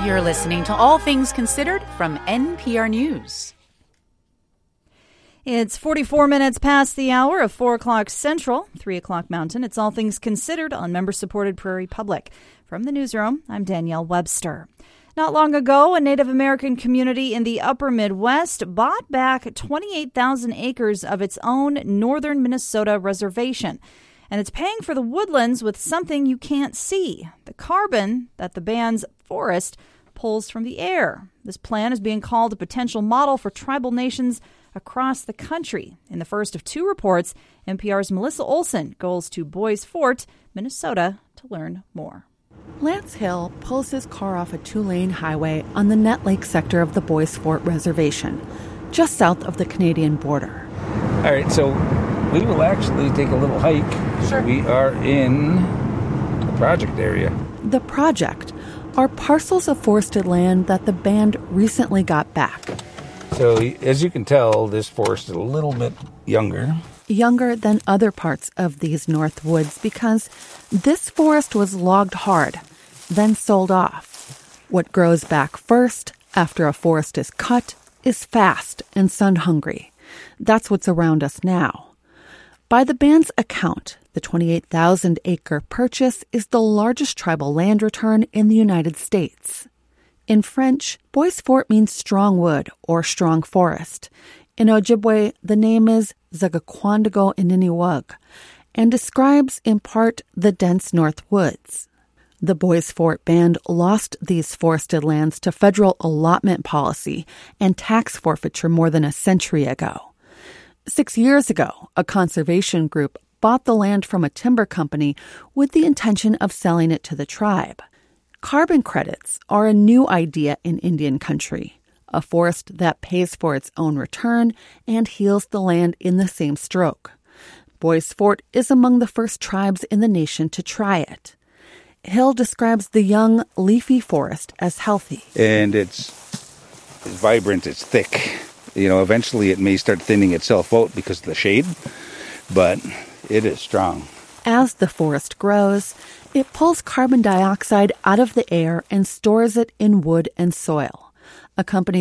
You're listening to All Things Considered from NPR News. It's 44 minutes past the hour of 4 o'clock Central, 3 o'clock Mountain. It's All Things Considered on member-supported Prairie Public. From the newsroom, I'm Danielle Webster. Not long ago, a Native American community in the upper Midwest bought back 28,000 acres of its own northern Minnesota reservation. And it's paying for the woodlands with something you can't see, the carbon that the band's forest pulls from the air. This plan is being called a potential model for tribal nations across the country. In the first of two reports, NPR's Melissa Olson goes to Bois Forte, Minnesota, to learn more. Lance Hill pulls his car off a two-lane highway on the Nett Lake sector of the Bois Forte Reservation, just south of the Canadian border. All right, so we will actually take a little hike. Sure. We are in the project area. The project are parcels of forested land that the band recently got back. So, as you can tell, this forest is a little bit younger. Younger than other parts of these North Woods because this forest was logged hard, then sold off. What grows back first, after a forest is cut, is fast and sun-hungry. That's what's around us now. By the band's account, the 28,000-acre purchase is the largest tribal land return in the United States. In French, Bois Forte means strong wood or strong forest. In Ojibwe, the name is Zagaquandago Ininiwug and describes, in part, the dense North Woods. The Bois Forte band lost these forested lands to federal allotment policy and tax forfeiture more than a century ago. 6 years ago, a conservation group bought the land from a timber company with the intention of selling it to the tribe. Carbon credits are a new idea in Indian country, a forest that pays for its own return and heals the land in the same stroke. Bois Forte is among the first tribes in the nation to try it. Hill describes the young, leafy forest as healthy. And it's vibrant, it's thick. Eventually it may start thinning itself out because of the shade, but it is strong. As the forest grows, it pulls carbon dioxide out of the air and stores it in wood and soil. A company